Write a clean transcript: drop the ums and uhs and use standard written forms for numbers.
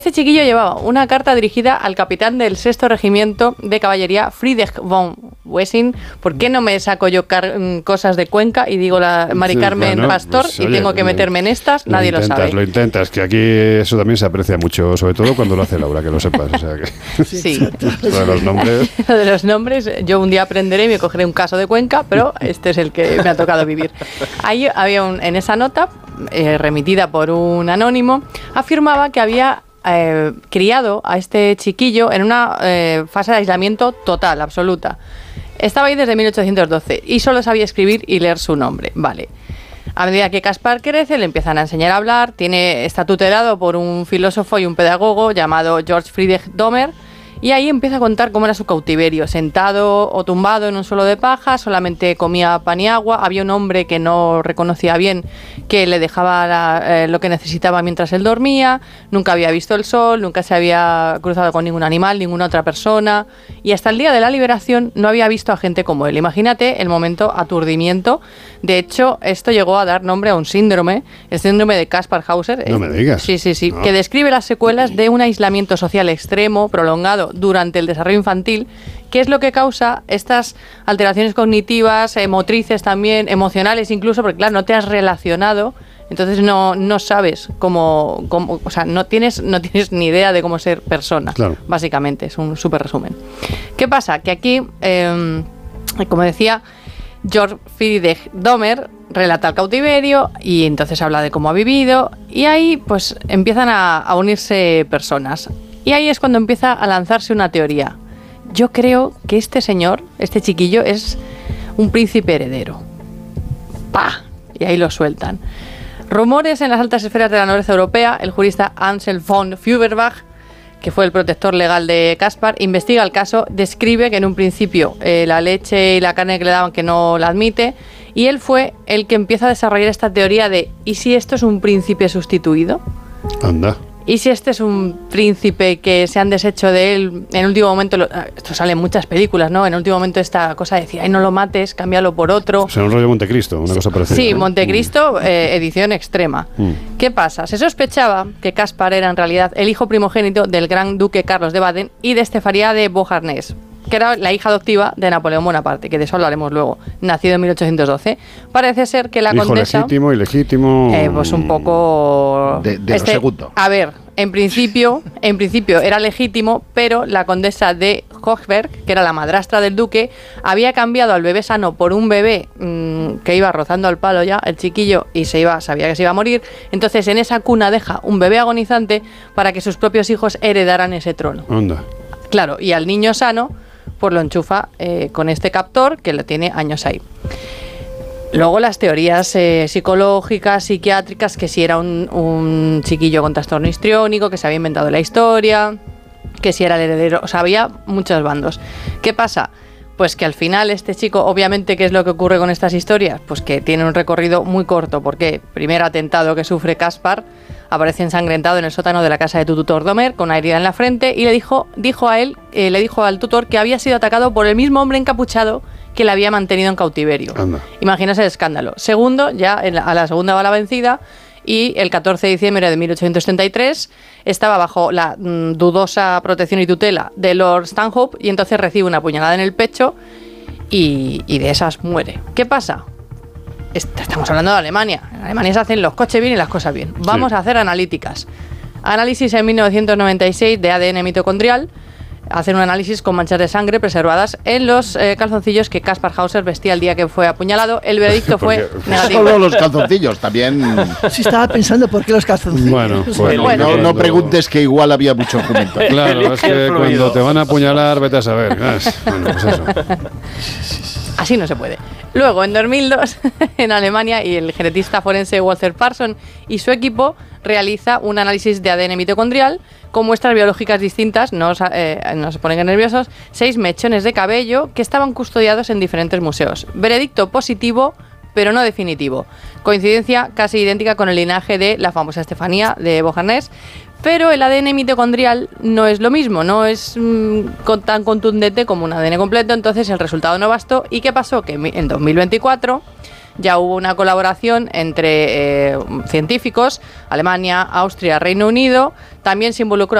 Este chiquillo llevaba una carta dirigida al capitán del 6º Regimiento de Caballería, Friedrich von Wessing. ¿Por qué no me saco yo cosas de Cuenca y digo la Mari Carmen Pastor pues, y oye, tengo que meterme en estas? Nadie lo sabe. Lo intentas, que aquí eso también se aprecia mucho, sobre todo cuando lo hace Laura, que lo sepas. O sea que sí. Lo de los nombres. Lo de los nombres, yo un día aprenderé y me cogeré un caso de Cuenca, pero este es el que me ha tocado vivir. Ahí había en esa nota, remitida por un anónimo, afirmaba que había criado a este chiquillo en una fase de aislamiento total, absoluta. Estaba ahí desde 1812 y solo sabía escribir y leer su nombre. Vale. A medida que Caspar crece, le empiezan a enseñar a hablar. Está tutelado por un filósofo y un pedagogo llamado George Friedrich Dahmer. Y ahí empieza a contar cómo era su cautiverio, sentado o tumbado en un suelo de paja, solamente comía pan y agua, había un hombre que no reconocía bien, que le dejaba lo que necesitaba mientras él dormía, nunca había visto el sol, nunca se había cruzado con ningún animal, ninguna otra persona, y hasta el día de la liberación no había visto a gente como él. Imagínate el momento aturdimiento. De hecho, esto llegó a dar nombre a un síndrome, el síndrome de Kaspar-Hauser. No me digas. Sí, no. Que describe las secuelas de un aislamiento social extremo, prolongado, durante el desarrollo infantil, que es lo que causa estas alteraciones cognitivas, motrices también, emocionales incluso, porque claro, no te has relacionado, entonces no sabes cómo, o sea, no tienes ni idea de cómo ser persona, claro. Básicamente, es un súper resumen. ¿Qué pasa? Que aquí, como decía, George Friedrich Dahmer relata el cautiverio y entonces habla de cómo ha vivido y ahí pues empiezan a unirse personas. Y ahí es cuando empieza a lanzarse una teoría. Yo creo que este señor, este chiquillo, es un príncipe heredero. ¡Pah! Y ahí lo sueltan. Rumores en las altas esferas de la nobleza europea. El jurista Ansel von Feuerbach, que fue el protector legal de Caspar, investiga el caso, describe que en un principio la leche y la carne que le daban que no la admite, y él fue el que empieza a desarrollar esta teoría de ¿y si esto es un príncipe sustituido? Anda. ¿Y si este es un príncipe que se han deshecho de él en último momento? Esto sale en muchas películas, ¿no? En último momento esta cosa de decir, ay, no lo mates, cámbialo por otro. O sea, un rollo Montecristo, una cosa parecida. Sí, Montecristo, edición extrema. ¿Qué pasa? Se sospechaba que Caspar era en realidad el hijo primogénito del gran duque Carlos de Baden y de Estefanía de Beauharnais, que era la hija adoptiva de Napoleón Bonaparte, que de eso hablaremos luego, nacido en 1812. Parece ser que la condesa... Hijo legítimo... pues un poco... De lo segundo. A ver, en principio era legítimo, pero la condesa de Hochberg, que era la madrastra del duque, había cambiado al bebé sano por un bebé que iba rozando al palo ya, el chiquillo, y sabía que se iba a morir. Entonces en esa cuna deja un bebé agonizante para que sus propios hijos heredaran ese trono. Anda. Claro, y al niño sano pues lo enchufa con este captor que lo tiene años ahí. Luego las teorías psicológicas, psiquiátricas, que si era un chiquillo con trastorno histriónico, que se había inventado la historia, que si era el heredero, o sea, había muchos bandos. ¿Qué pasa? Pues que al final este chico, obviamente, ¿qué es lo que ocurre con estas historias? Pues que tiene un recorrido muy corto, porque primer atentado que sufre Caspar, aparece ensangrentado en el sótano de la casa de tu tutor Dahmer, con una herida en la frente, y le dijo al tutor que había sido atacado por el mismo hombre encapuchado que le había mantenido en cautiverio. Imagínese el escándalo. Segundo, ya a la segunda bala vencida, y el 14 de diciembre de 1833 estaba bajo la dudosa protección y tutela de Lord Stanhope, y entonces recibe una puñalada en el pecho y de esas muere. ¿Qué pasa? Estamos hablando de Alemania. En Alemania se hacen los coches bien y las cosas bien. Vamos a hacer analíticas. Análisis en 1996 de ADN mitocondrial. Hacen un análisis con manchas de sangre preservadas en los calzoncillos que Kaspar Hauser vestía el día que fue apuñalado. El veredicto fue negativo. Solo los calzoncillos, también... Sí, estaba pensando por qué los calzoncillos. Bueno, no preguntes, que igual había mucho argumento. Claro, es que cuando te van a apuñalar, vete a saber. Bueno, pues eso. Así no se puede. Luego, en 2002, en Alemania, y el genetista forense Walter Parson y su equipo realiza un análisis de ADN mitocondrial con muestras biológicas distintas, no se ponen nerviosos, 6 mechones de cabello que estaban custodiados en diferentes museos. Veredicto positivo, pero no definitivo. Coincidencia casi idéntica con el linaje de la famosa Estefanía de Beauharnais, pero el ADN mitocondrial no es lo mismo, no es tan contundente como un ADN completo, entonces el resultado no bastó. ¿Y qué pasó? Que en 2024 ya hubo una colaboración entre científicos, Alemania, Austria, Reino Unido. También se involucró